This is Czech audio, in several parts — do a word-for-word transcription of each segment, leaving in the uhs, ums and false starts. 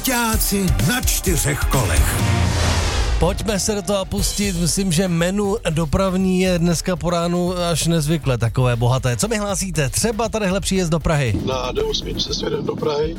Byťáci na čtyřech kolech. Pojďme se do toho pustit, myslím, že menu dopravní je dneska po ránu až nezvykle takové bohaté. Co mi hlásíte? Třeba tadyhle příjezd do Prahy. Na D osm se směrem do Prahy,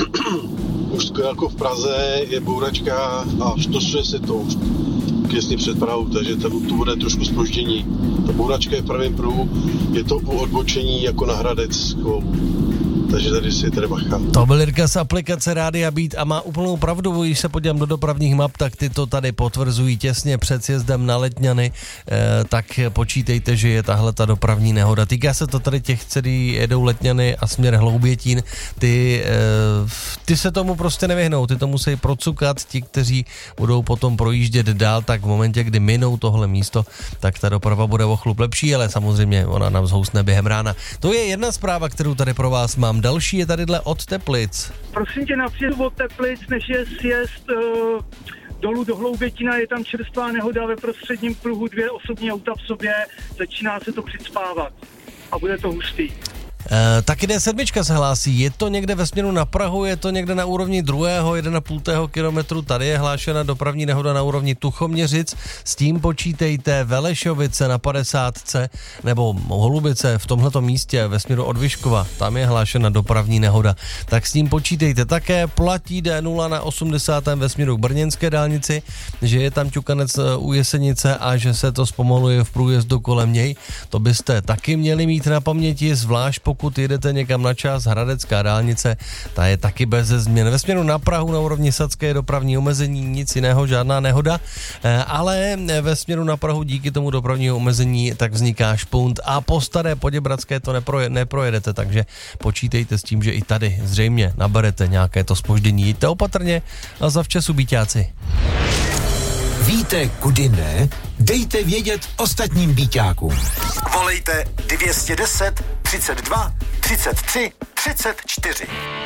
už jako v Praze je bouračka a štošuje se to už těsně před Prahou, takže tam tu bude trošku zpoždění. Ta bouračka je v pravém pruhu, je to u odbočení jako na Hradeckou. Takže tady si tady bacha. To byl Jirka z aplikace Rádia Beat a má úplnou pravdu, když se podívám do dopravních map, tak ty to tady potvrzují těsně před sjezdem na Letňany, eh, tak počítejte, že je tahle ta dopravní nehoda. Týká se to tady těch, kteří jedou Letňany a směr Hloubětín, ty, eh, ty se tomu prostě nevyhnou, ty to musí procukat, ti, kteří budou potom projíždět dál, tak v momentě, kdy minou tohle místo, tak ta doprava bude o chlup lepší, ale samozřejmě ona nám zhousne během rána. To je jedna zpráva, kterou tady pro vás mám. Další je tadyhle od Teplic. Prosím tě, na příjezdu od Teplic, než je sjezd uh, dolů do Hloubětína, je tam čerstvá nehoda ve prostředním pruhu, dvě osobní auta v sobě, začíná se to přicpávat a bude to hustý. E, taky D sedm se hlásí, je to někde ve směru na Prahu, je to někde na úrovni druhého, jedna a půl kilometru, tady je hlášena dopravní nehoda na úrovni Tuchoměřic, s tím počítejte Velešovice na padesátce nebo Holubice v tomhletom místě ve směru od Vyškova, tam je hlášena dopravní nehoda, tak s tím počítejte. Také platí D nula na osmdesátém ve směru k brněnské dálnici, že je tam ťukanec u Jesenice a že se to zpomaluje v průjezdu kolem něj, to byste taky měli mít na paměti, zvlášť pokud jedete někam na čas, Hradecká dálnice, ta je taky bez změn. Ve směru na Prahu na úrovni Sadské dopravní omezení, nic jiného, žádná nehoda, ale ve směru na Prahu díky tomu dopravního omezení tak vzniká špunt a po Staré Poděbradské to neproje, neprojedete, takže počítejte s tím, že i tady zřejmě naberete nějaké to zpoždění. Jděte opatrně a zavčasu, byťáci. Víte, kudy ne? Dejte vědět ostatním byťákům. Volejte dvě stě deset, třicet dva, třicet tři, třicet čtyři.